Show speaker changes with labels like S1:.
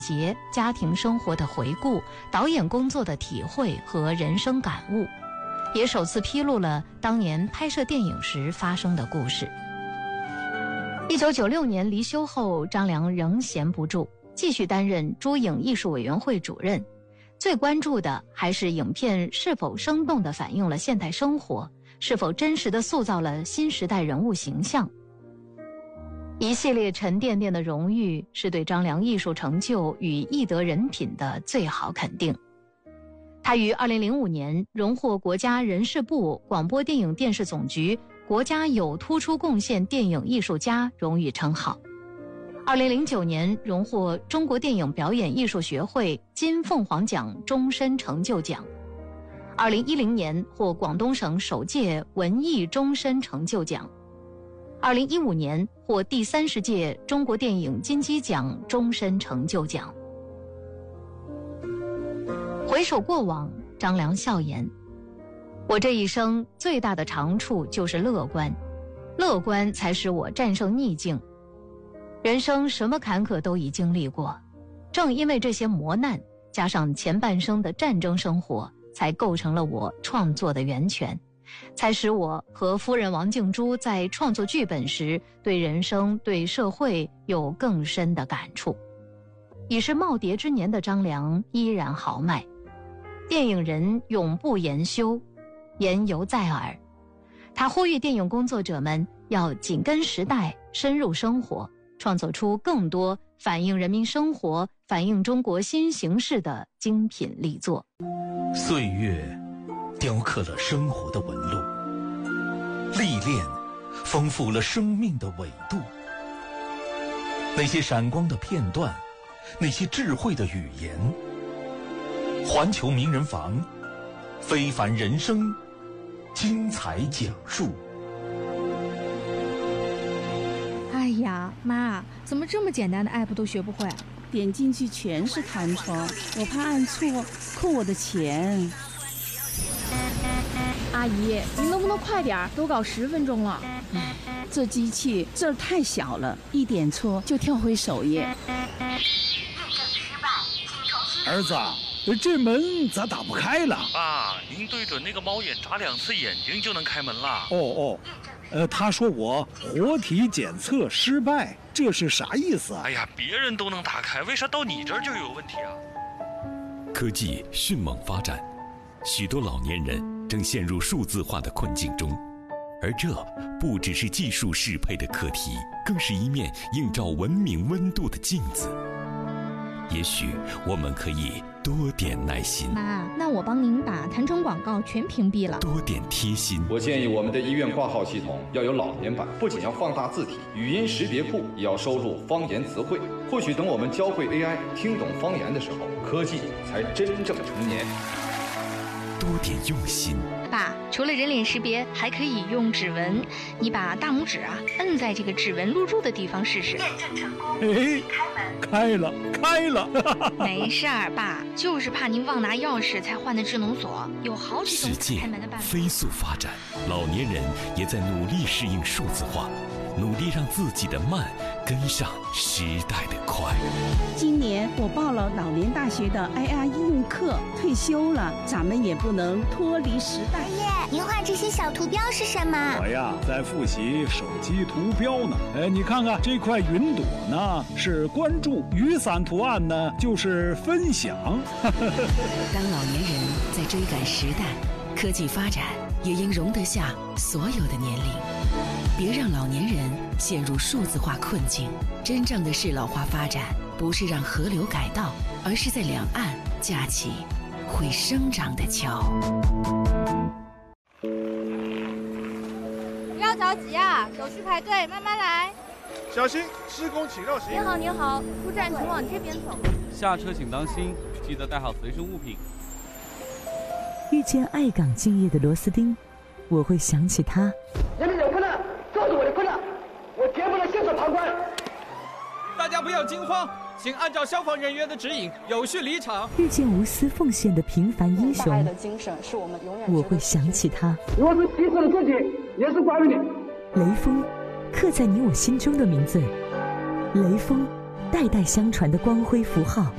S1: 节、家庭生活的回顾、导演工作的体会和人生感悟，也首次披露了当年拍摄电影时发生的故事。1996年离休后，张良仍闲不住，继续担任诸影艺术委员会主任。最关注的还是影片是否生动地反映了现代生活，是否真实地塑造了新时代人物形象。一系列沉甸甸的荣誉是对张良艺术成就与艺德人品的最好肯定。他于2005年荣获国家人事部广播电影电视总局国家有突出贡献电影艺术家荣誉称号。2009年荣获中国电影表演艺术学会金凤凰奖终身成就奖。2010年获广东省首届文艺终身成就奖。2015年获第30届中国电影金鸡奖终身成就奖。回首过往，张良笑言：我这一生最大的长处就是乐观，乐观才使我战胜逆境。人生什么坎坷都已经历过，正因为这些磨难，加上前半生的战争生活，才构成了我创作的源泉，才使我和夫人王静珠在创作剧本时，对人生、对社会有更深的感触。已是耄耋之年的张良依然豪迈，电影人永不言休，言犹在耳。他呼吁电影工作者们要紧跟时代，深入生活，创作出更多反映人民生活、反映中国新形势的精品力作。
S2: 岁月雕刻了生活的纹路，历练丰富了生命的纬度。那些闪光的片段，那些智慧的语言，环球名人房，非凡人生，精彩讲述。
S3: 哎呀，妈，怎么这么简单的 app 都学不会？
S4: 点进去全是弹窗，我怕按错扣我的钱。
S3: 阿姨，您能不能快点？都搞10分钟了。
S4: 这机器字儿太小了，一点错就跳回首页。
S5: 儿子，这门咋打不开了？
S6: 爸，您对准那个猫眼眨2次眼睛就能开门了。
S5: 他说我活体检测失败，这是啥意思啊？
S6: 哎呀，别人都能打开，为啥到你这儿就有问题啊？
S7: 科技迅猛发展，许多老年人正陷入数字化的困境中，而这不只是技术适配的课题，更是一面映照文明温度的镜子。也许我们可以多点耐心。
S3: 妈，那我帮您把弹窗广告全屏蔽了。
S7: 多点贴心。
S8: 我建议我们的医院挂号系统要有老年版，不仅要放大字体，语音识别库也要收录方言词汇。或许等我们教会 AI 听懂方言的时候，科技才真正成年。
S7: 多点用心。
S9: 爸，除了人脸识别，还可以用指纹。你把大拇指摁在这个指纹录入的地方试试。
S5: 验证成功。开了。
S9: 没事儿，爸，就是怕您忘拿钥匙才换的智能锁，有好几种开门的办法。
S7: 世界飞速发展，老年人也在努力适应数字化，努力让自己的慢跟上时代的快。
S4: 今年我报了老年大学的 IR 应用课，退休了，咱们也不能脱离时代。
S10: 爷爷，您画这些小图标是什么？
S5: 我呀，在复习手机图标呢。你看看这块云朵呢，是关注；雨伞图案呢，就是分享。
S11: 当老年人在追赶时代，科技发展也应容得下所有的年龄。别让老年人陷入数字化困境。真正的适老化发展，不是让河流改道，而是在两岸架起会生长的桥。
S12: 不要着急啊，手续排队，慢慢来。
S13: 小心，施工请绕行。
S12: 您好，您好，出站请往这边走。
S14: 下车请当心，记得带好随身物品。
S15: 遇见爱岗敬业的螺丝钉，我会想起他。
S16: 人民有困难，告诉我的困难，我绝不能袖手旁观。
S17: 大家不要惊慌，请按照消防人员的指引有序离场。
S15: 遇见无私奉献的平凡英雄，
S18: 爱的精神是我们永远。
S15: 我会想起他。
S16: 我是牺牲了自己，也是关于你。
S15: 雷锋，刻在你我心中的名字。雷锋， 代代相传的光辉符号。